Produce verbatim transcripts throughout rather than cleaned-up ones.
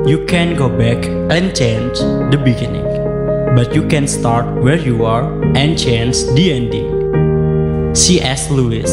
You can go back and change the beginning, but you can start where you are and change the ending. C S. Lewis.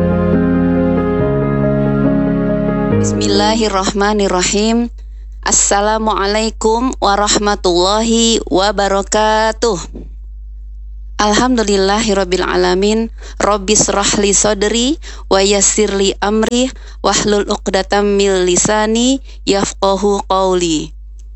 Bismillahirrahmanirrahim. Assalamualaikum warahmatullahi wabarakatuh. Alhamdulillahirabbil alamin. Rabbis rahli sadri wa yassirli amri wahlul uqdatam min lisani yafqahu qawli.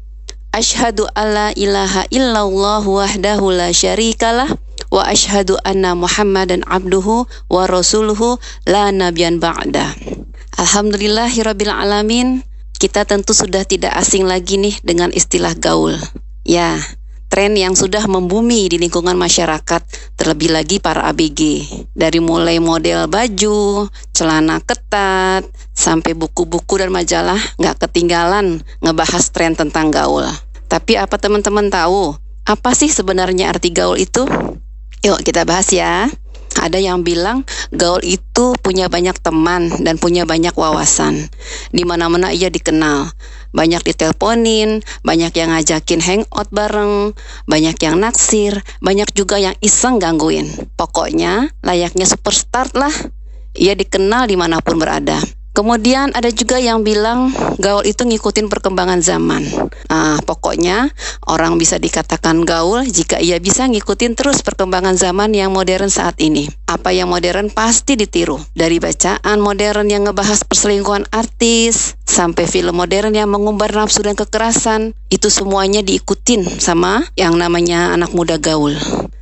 Asyhadu alla ilaha illallah wahdahu la syarikalah wa asyhadu anna Muhammadan abduhu wa rasuluhu la nabiyyan ba'da. Alhamdulillahirabbil alamin. Kita tentu sudah tidak asing lagi nih dengan istilah gaul. Ya, tren yang sudah membumi di lingkungan masyarakat, terlebih lagi para A B G. Dari mulai model baju, celana ketat, sampai buku-buku dan majalah nggak ketinggalan ngebahas tren tentang gaul. Tapi apa teman-teman tahu? Apa sih sebenarnya arti gaul itu? Yuk kita bahas ya. Ada yang bilang gaul itu punya banyak teman dan punya banyak wawasan. Di mana-mana ia dikenal. Banyak diteleponin, banyak yang ngajakin hangout bareng, banyak yang naksir, banyak juga yang iseng gangguin. Pokoknya layaknya superstar lah. Ia dikenal dimanapun berada. Kemudian ada juga yang bilang gaul itu ngikutin perkembangan zaman. Nah, pokoknya orang bisa dikatakan gaul jika ia bisa ngikutin terus perkembangan zaman yang modern saat ini. Apa yang modern pasti ditiru. Dari bacaan modern yang ngebahas perselingkuhan artis, sampai film modern yang mengumbar nafsu dan kekerasan, itu semuanya diikutin sama yang namanya anak muda gaul.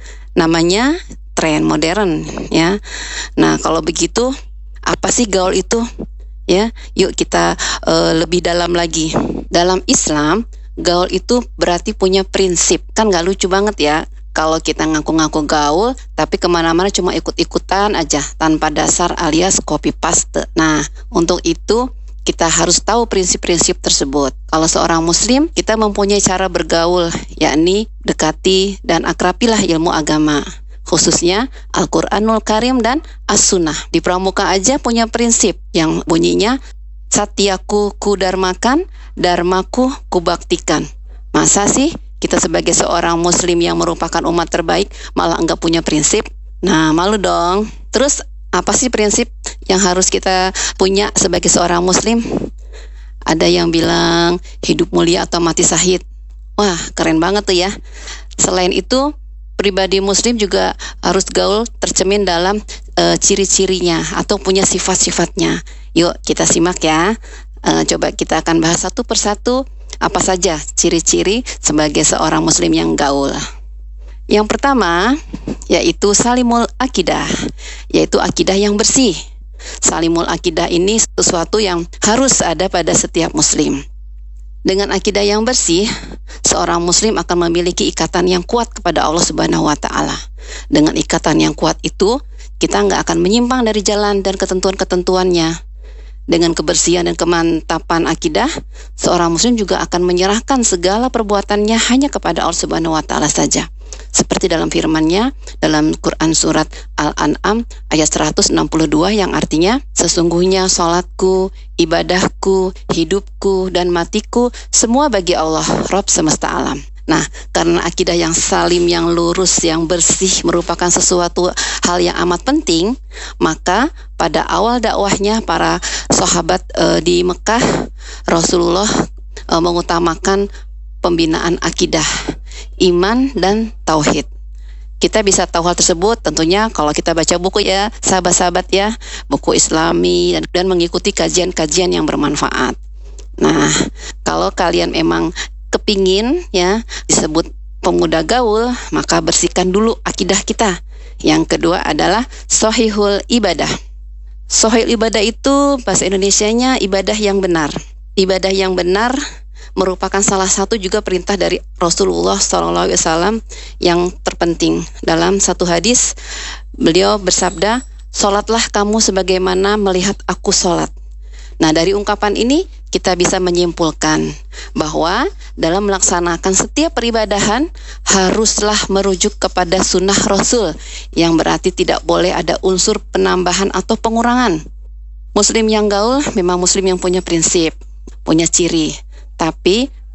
Namanya tren modern, ya. Nah, kalau begitu, apa sih gaul itu? Ya, yuk kita uh, lebih dalam lagi. Dalam Islam, gaul itu berarti punya prinsip. Kan gak lucu banget ya kalau kita ngaku-ngaku gaul, tapi kemana-mana cuma ikut-ikutan aja tanpa dasar alias copy paste. Nah, untuk itu kita harus tahu prinsip-prinsip tersebut. Kalau seorang muslim, kita mempunyai cara bergaul, yakni dekati dan akrabilah ilmu agama, khususnya Al-Quranul Karim dan As-Sunnah. Di Pramuka aja punya prinsip yang bunyinya Satyaku kudarmakan, dharmaku kubaktikan. Masa sih kita sebagai seorang muslim yang merupakan umat terbaik malah enggak punya prinsip? Nah, malu dong. Terus apa sih prinsip yang harus kita punya sebagai seorang muslim? Ada yang bilang hidup mulia atau mati syahid. Wah, keren banget tuh ya. Selain itu, pribadi muslim juga harus gaul tercemin dalam e, ciri-cirinya atau punya sifat-sifatnya. Yuk kita simak ya. E, coba kita akan bahas satu persatu apa saja ciri-ciri sebagai seorang muslim yang gaul. Yang pertama yaitu salimul akidah, yaitu akidah yang bersih. Salimul akidah ini sesuatu yang harus ada pada setiap muslim. Dengan akidah yang bersih, seorang muslim akan memiliki ikatan yang kuat kepada Allah Subhanahu wa taala. Dengan ikatan yang kuat itu, kita nggak akan menyimpang dari jalan dan ketentuan-ketentuannya. Dengan kebersihan dan kemantapan akidah, seorang muslim juga akan menyerahkan segala perbuatannya hanya kepada Allah Subhanahu wa taala saja. Seperti dalam firman-Nya dalam Quran surat Al-An'am ayat seratus enam puluh dua yang artinya, sesungguhnya salatku, ibadahku, hidupku dan matiku semua bagi Allah, Rabb semesta alam. Nah, karena akidah yang salim, yang lurus, yang bersih merupakan sesuatu hal yang amat penting, maka pada awal dakwahnya para sahabat e, di Mekah, Rasulullah e, mengutamakan pembinaan akidah, iman dan tauhid. Kita bisa tahu hal tersebut tentunya kalau kita baca buku ya, sahabat-sahabat ya, buku Islami dan, dan mengikuti kajian-kajian yang bermanfaat. Nah, kalau kalian memang kepingin ya disebut pemuda gaul, maka bersihkan dulu akidah kita. Yang kedua adalah shahihul ibadah. Shahihul ibadah itu bahasa Indonesianya ibadah yang benar. Ibadah yang benar merupakan salah satu juga perintah dari Rasulullah shallallahu alaihi wasallam yang terpenting. Dalam satu hadis, beliau bersabda, "Salatlah kamu sebagaimana melihat aku salat." Nah, dari ungkapan ini kita bisa menyimpulkan bahwa dalam melaksanakan setiap peribadahan haruslah merujuk kepada sunnah Rasul, yang berarti tidak boleh ada unsur penambahan atau pengurangan. Muslim yang gaul memang muslim yang punya prinsip, punya ciri, tapi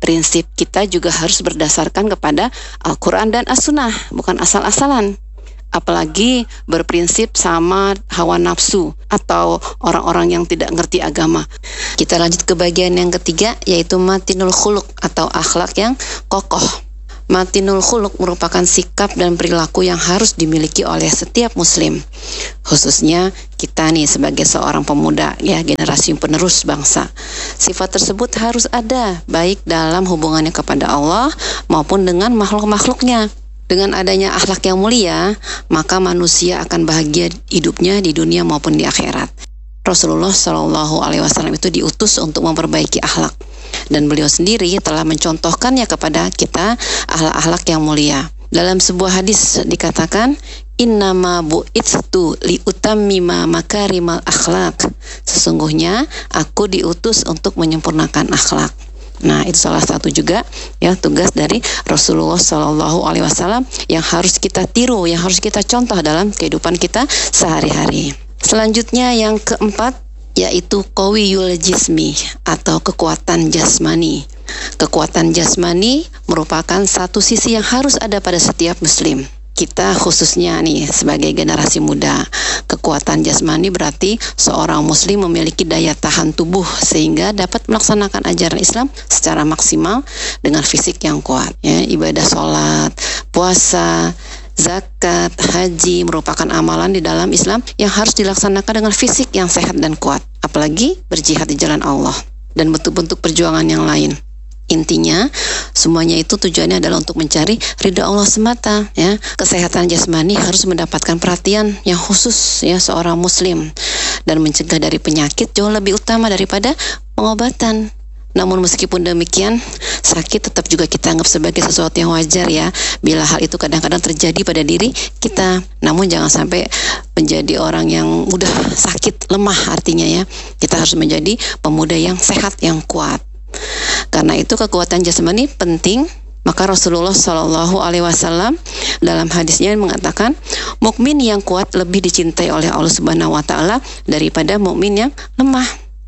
prinsip kita juga harus berdasarkan kepada Al-Quran dan As-Sunnah, bukan asal-asalan. Apalagi berprinsip sama hawa nafsu atau orang-orang yang tidak ngerti agama. Kita lanjut ke bagian yang ketiga, yaitu matinul khuluq atau akhlak yang kokoh. Matinul khuluq merupakan sikap dan perilaku yang harus dimiliki oleh setiap muslim, khususnya kita nih sebagai seorang pemuda, ya, generasi penerus bangsa. Sifat tersebut harus ada baik dalam hubungannya kepada Allah maupun dengan makhluk-makhluknya. Dengan adanya akhlak yang mulia, maka manusia akan bahagia hidupnya di dunia maupun di akhirat. Rasulullah shallallahu alaihi wasallam itu diutus untuk memperbaiki akhlak, dan beliau sendiri telah mencontohkannya kepada kita akhlak-akhlak yang mulia. Dalam sebuah hadis dikatakan, innama bu'itstu liutammima makarimal akhlak. Sesungguhnya aku diutus untuk menyempurnakan akhlak. Nah, itu salah satu juga ya tugas dari Rasulullah shallallahu alaihi wasallam yang harus kita tiru, yang harus kita contoh dalam kehidupan kita sehari-hari. Selanjutnya yang keempat, yaitu qawiyul jismi atau kekuatan jasmani. Kekuatan jasmani merupakan satu sisi yang harus ada pada setiap muslim. Kita khususnya nih sebagai generasi muda, kekuatan jasmani berarti seorang muslim memiliki daya tahan tubuh sehingga dapat melaksanakan ajaran Islam secara maksimal dengan fisik yang kuat. Ya, ibadah sholat, puasa, zakat, haji merupakan amalan di dalam Islam yang harus dilaksanakan dengan fisik yang sehat dan kuat. Apalagi berjihad di jalan Allah dan bentuk-bentuk perjuangan yang lain. Intinya semuanya itu tujuannya adalah untuk mencari ridha Allah semata, ya. Kesehatan jasmani harus mendapatkan perhatian yang khusus, ya, seorang muslim, dan mencegah dari penyakit jauh lebih utama daripada pengobatan. Namun meskipun demikian, sakit tetap juga kita anggap sebagai sesuatu yang wajar, ya, bila hal itu kadang-kadang terjadi pada diri kita. Namun jangan sampai menjadi orang yang mudah sakit, lemah artinya, ya. Kita harus menjadi pemuda yang sehat, yang kuat. Karena itu kekuatan jasmani penting, maka Rasulullah shallallahu alaihi wasallam dalam hadisnya mengatakan, mukmin yang kuat lebih dicintai oleh Allah Subhanahu wa taala daripada mukmin yang lemah.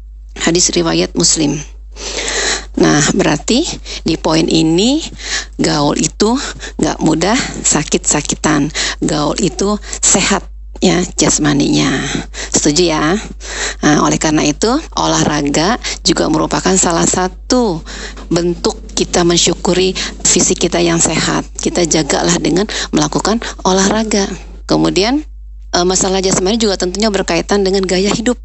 Hadis riwayat Muslim. Nah, berarti di poin ini gaul itu gak mudah sakit-sakitan. Gaul itu sehat, ya, jasmaninya. Setuju ya? Nah, oleh karena itu olahraga juga merupakan salah satu bentuk kita mensyukuri fisik kita yang sehat. Kita jagalah dengan melakukan olahraga. Kemudian e, masalah jasmani juga tentunya berkaitan dengan gaya hidup.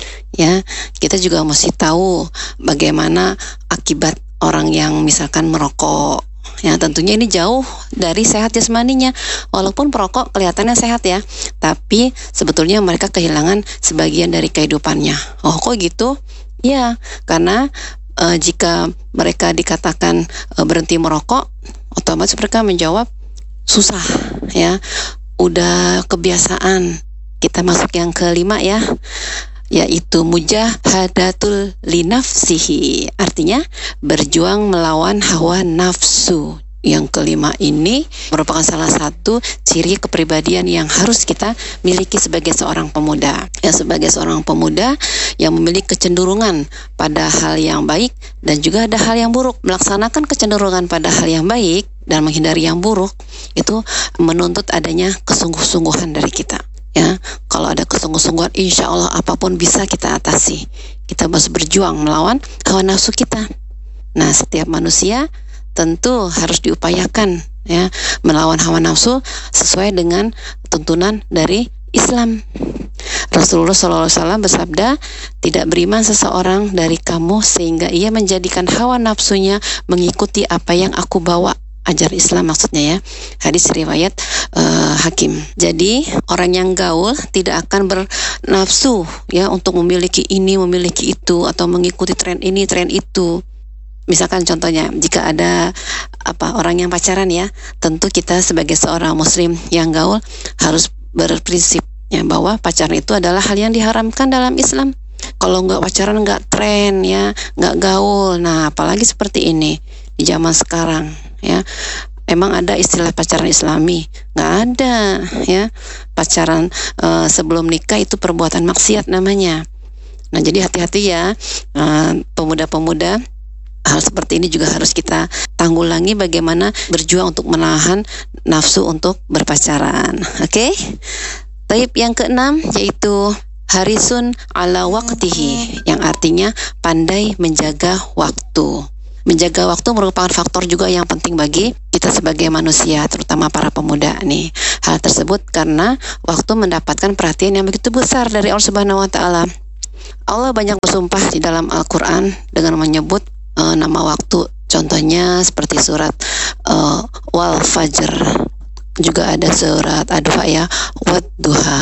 Ya, kita juga mesti tahu bagaimana akibat orang yang misalkan merokok. Ya, tentunya ini jauh dari sehat jasmaninya. Walaupun perokok kelihatannya sehat, ya, tapi sebetulnya mereka kehilangan sebagian dari kehidupannya. Oh, kok gitu? Ya, karena e, jika mereka dikatakan e, berhenti merokok, otomatis mereka menjawab susah, ya. Udah kebiasaan. Kita masuk yang kelima, ya, yaitu mujahadatul linafsihi, artinya berjuang melawan hawa nafsu. Yang kelima ini merupakan salah satu ciri kepribadian yang harus kita miliki sebagai seorang pemuda. Ya, sebagai seorang pemuda yang memiliki kecenderungan pada hal yang baik dan juga ada hal yang buruk. Melaksanakan kecenderungan pada hal yang baik dan menghindari yang buruk itu menuntut adanya kesungguh-sungguhan dari kita. Ya, kalau ada kesungguh-sungguhan, insya Allah apapun bisa kita atasi. Kita harus berjuang melawan hawa nafsu kita. Nah, setiap manusia tentu harus diupayakan, ya, melawan hawa nafsu sesuai dengan tuntunan dari Islam. Rasulullah shallallahu alaihi wasallam bersabda, tidak beriman seseorang dari kamu sehingga ia menjadikan hawa nafsunya mengikuti apa yang aku bawa. Ajar Islam maksudnya, ya. Hadis riwayat uh, Hakim. Jadi orang yang gaul tidak akan bernafsu, ya, untuk memiliki ini, memiliki itu, atau mengikuti tren ini, tren itu. Misalkan contohnya, jika ada apa orang yang pacaran, ya, tentu kita sebagai seorang muslim yang gaul harus berprinsip, ya, bahwa pacaran itu adalah hal yang diharamkan dalam Islam. Kalau nggak pacaran, nggak tren, ya, nggak gaul. Nah, apalagi seperti ini di zaman sekarang, ya. Emang ada istilah pacaran Islami? Nggak ada, ya. Pacaran uh, sebelum nikah itu perbuatan maksiat namanya. Nah, jadi hati-hati, ya, uh, pemuda-pemuda hal seperti ini juga harus kita tanggulangi, bagaimana berjuang untuk menahan nafsu untuk berpacaran. Oke? Okay? Taib yang keenam yaitu harisun ala waqtihi, yang artinya pandai menjaga waktu. Menjaga waktu merupakan faktor juga yang penting bagi kita sebagai manusia, terutama para pemuda nih. Hal tersebut karena waktu mendapatkan perhatian yang begitu besar dari Allah Subhanahu wa taala. Allah banyak bersumpah di dalam Al-Qur'an dengan menyebut uh, nama waktu. Contohnya seperti surat uh, Wal Fajr. Juga ada surat Ad-Duha ya, Wad-Duha.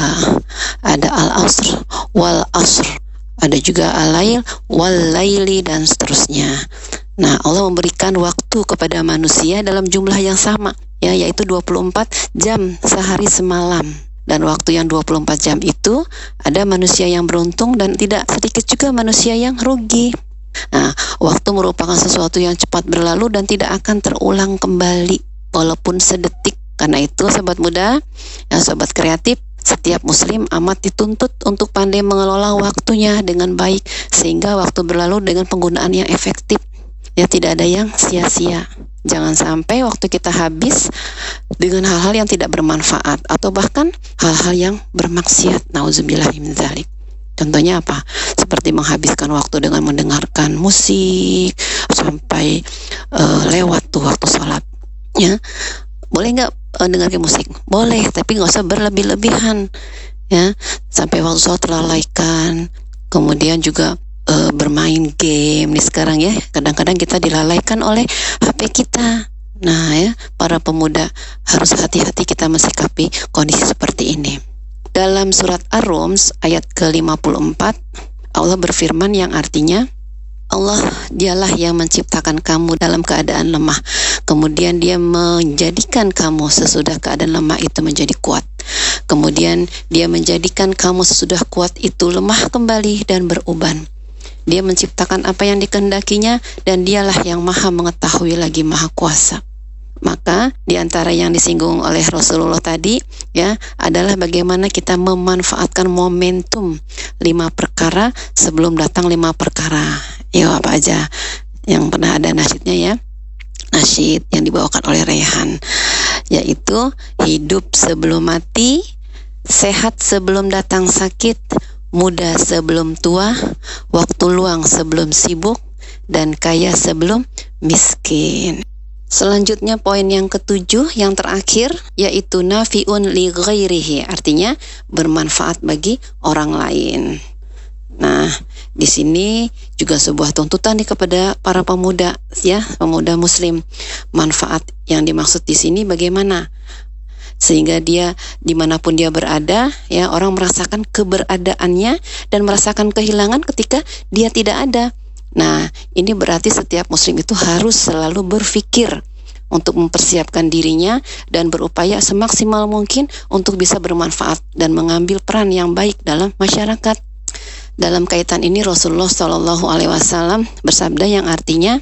Ada Al-Asr, Wal Asr. Ada juga Al-Lail, Wal Laili, dan seterusnya. Nah, Allah memberikan waktu kepada manusia dalam jumlah yang sama, ya, yaitu dua puluh empat jam sehari semalam. Dan waktu yang dua puluh empat jam itu ada manusia yang beruntung dan tidak sedikit juga manusia yang rugi. Nah, waktu merupakan sesuatu yang cepat berlalu dan tidak akan terulang kembali walaupun sedetik. Karena itu sobat muda, ya sobat kreatif, setiap muslim amat dituntut untuk pandai mengelola waktunya dengan baik sehingga waktu berlalu dengan penggunaan yang efektif. Ya, tidak ada yang sia-sia. Jangan sampai waktu kita habis dengan hal-hal yang tidak bermanfaat atau bahkan hal-hal yang bermaksiat. Nauzubillah min dzalik. Contohnya apa? Seperti menghabiskan waktu dengan mendengarkan musik sampai uh, lewat tuh waktu sholat. Ya, boleh nggak uh, dengarkan musik? Boleh, tapi nggak usah berlebih-lebihan. Ya, sampai waktu sholat terlalaikan. Kemudian juga Uh, bermain game nih sekarang ya, kadang-kadang kita dilalaikan oleh H P kita. Nah ya, para pemuda harus hati-hati kita mensikapi kondisi seperti ini. Dalam surat Ar-Rum ayat ke lima puluh empat, Allah berfirman yang artinya, Allah dialah yang menciptakan kamu dalam keadaan lemah, kemudian dia menjadikan kamu sesudah keadaan lemah itu menjadi kuat. Kemudian dia menjadikan kamu sesudah kuat itu lemah kembali dan beruban. Dia menciptakan apa yang dikehendakinya dan dialah yang maha mengetahui lagi maha kuasa. Maka di antara yang disinggung oleh Rasulullah tadi ya adalah bagaimana kita memanfaatkan momentum lima perkara sebelum datang lima perkara. Ya, apa aja yang pernah ada nasyidnya ya. Nasyid yang dibawakan oleh Rehan, yaitu hidup sebelum mati, sehat sebelum datang sakit, muda sebelum tua, waktu luang sebelum sibuk, dan kaya sebelum miskin. Selanjutnya poin yang ketujuh, yang terakhir, yaitu nafi'un li ghairihi, artinya bermanfaat bagi orang lain. Nah, di sini juga sebuah tuntutan nih kepada para pemuda, ya, pemuda muslim. Manfaat yang dimaksud di sini bagaimana? Sehingga dia dimanapun dia berada, ya, orang merasakan keberadaannya dan merasakan kehilangan ketika dia tidak ada. Nah, ini berarti setiap muslim itu harus selalu berpikir untuk mempersiapkan dirinya dan berupaya semaksimal mungkin untuk bisa bermanfaat dan mengambil peran yang baik dalam masyarakat. Dalam kaitan ini Rasulullah shallallahu alaihi wasallam bersabda yang artinya,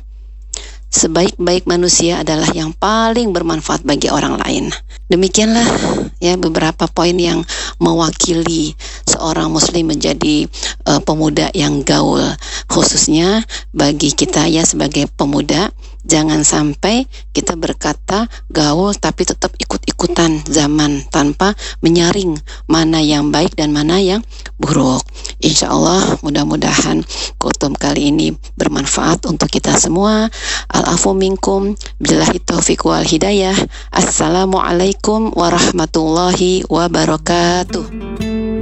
sebaik-baik manusia adalah yang paling bermanfaat bagi orang lain. Demikianlah ya beberapa poin yang mewakili seorang muslim menjadi uh, pemuda yang gaul. Khususnya bagi kita ya sebagai pemuda, jangan sampai kita berkata gaul tapi tetap ikut-ikutan zaman tanpa menyaring mana yang baik dan mana yang buruk. Insya Allah mudah-mudahan kutum kali ini bermanfaat untuk kita semua. Al-afu minkum, billahi taufiq wal hidayah. Assalamualaikum warahmatullahi wabarakatuh.